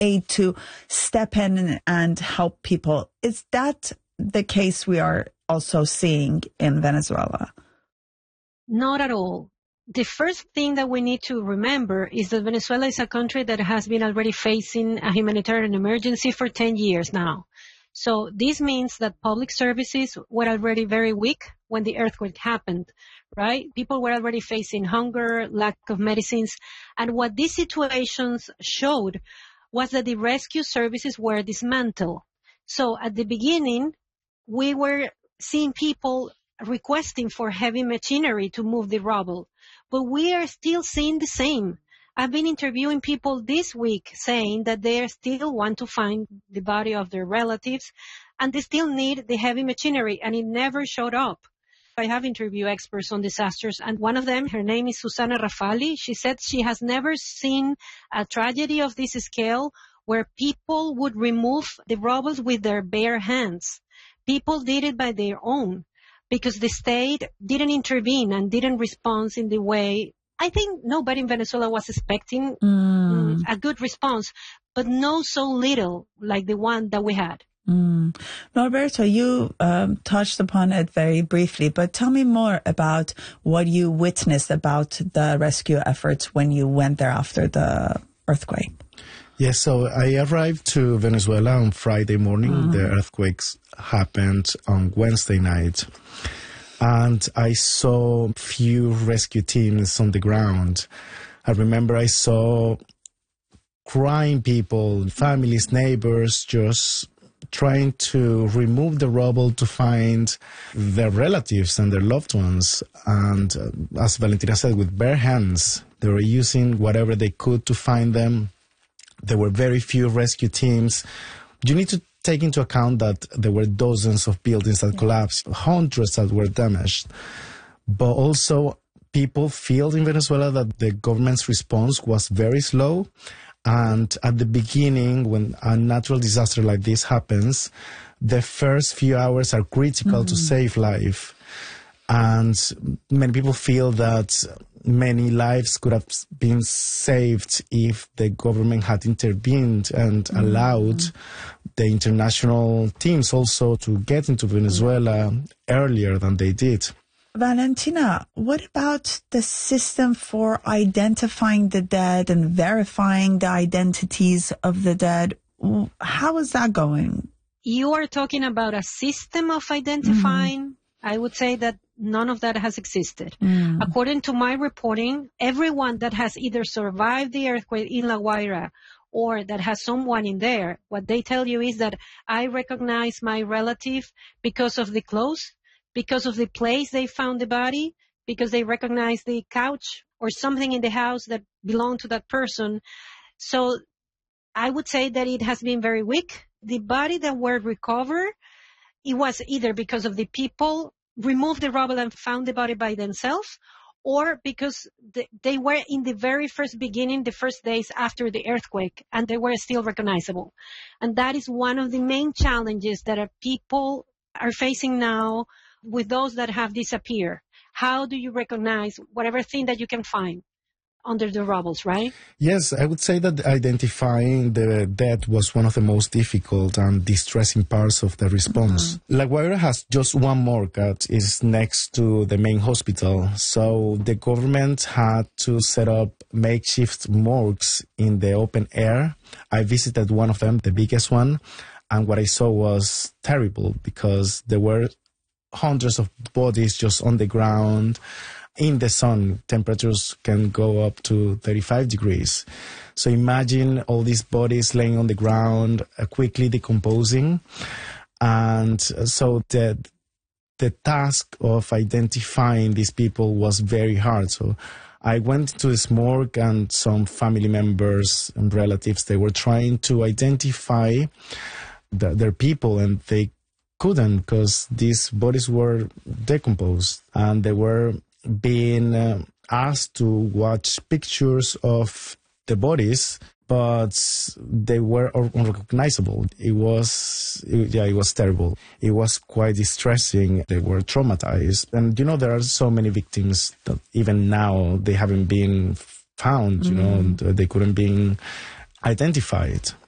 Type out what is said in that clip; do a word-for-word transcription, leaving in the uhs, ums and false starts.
aid to step in and help people. Is that the case we are also seeing in Venezuela? Not at all. The first thing that we need to remember is that Venezuela is a country that has been already facing a humanitarian emergency for ten years now. So this means that public services were already very weak when the earthquake happened, right? People were already facing hunger, lack of medicines. And what these situations showed was that the rescue services were dismantled. So at the beginning, we were seeing people requesting for heavy machinery to move the rubble. But we are still seeing the same. I've been interviewing people this week saying that they still want to find the body of their relatives and they still need the heavy machinery, and it never showed up. I have interviewed experts on disasters, and one of them, her name is Susana Rafali. She said she has never seen a tragedy of this scale where people would remove the rubble with their bare hands. People did it by their own because the state didn't intervene and didn't respond in the way I think nobody in Venezuela was expecting mm. a good response, but no so little like the one that we had. Mm. Norberto, you um, touched upon it very briefly, but tell me more about what you witnessed about the rescue efforts when you went there after the earthquake. Yes, so I arrived to Venezuela on Friday morning. Mm. The earthquakes happened on Wednesday night. And I saw few rescue teams on the ground. I remember I saw crying people, families, neighbors, just trying to remove the rubble to find their relatives and their loved ones. And uh, as Valentina said, with bare hands, they were using whatever they could to find them. There were very few rescue teams. You need to take into account that there were dozens of buildings that collapsed, hundreds that were damaged. But also, people feel in Venezuela that the government's response was very slow. And at the beginning, when a natural disaster like this happens, the first few hours are critical mm-hmm. to save life. And many people feel that many lives could have been saved if the government had intervened and mm-hmm. allowed the international teams also to get into Venezuela earlier than they did. Valentina, what about the system for identifying the dead and verifying the identities of the dead? How is that going? You are talking about a system of identifying? Mm. I would say that none of that has existed. Mm. According to my reporting, everyone that has either survived the earthquake in La Guaira or that has someone in there, what they tell you is that I recognize my relative because of the clothes, because of the place they found the body, because they recognize the couch or something in the house that belonged to that person. So I would say that it has been very weak. The body that were recovered, it was either because of the people removed the rubble and found the body by themselves, or because they, they were in the very first beginning, the first days after the earthquake, and they were still recognizable. And that is one of the main challenges that our people are facing now with those that have disappeared. How do you recognize whatever thing that you can find under the rubbles, right? Yes, I would say that identifying the dead was one of the most difficult and distressing parts of the response. Mm-hmm. La Guaira has just one morgue that is next to the main hospital, so the government had to set up makeshift morgues in the open air. I visited one of them, the biggest one, and what I saw was terrible because there were hundreds of bodies just on the ground. In the sun, temperatures can go up to thirty-five degrees. So imagine all these bodies laying on the ground, uh, quickly decomposing. And so the, the task of identifying these people was very hard. So I went to this morgue and some family members and relatives, they were trying to identify the, their people, and they couldn't because these bodies were decomposed, and they were being uh, asked to watch pictures of the bodies, but they were unrecognizable. It was, it, yeah, it was terrible. It was quite distressing. They were traumatized. And, you know, there are so many victims that even now they haven't been found, you mm-hmm. know, they couldn't be identified.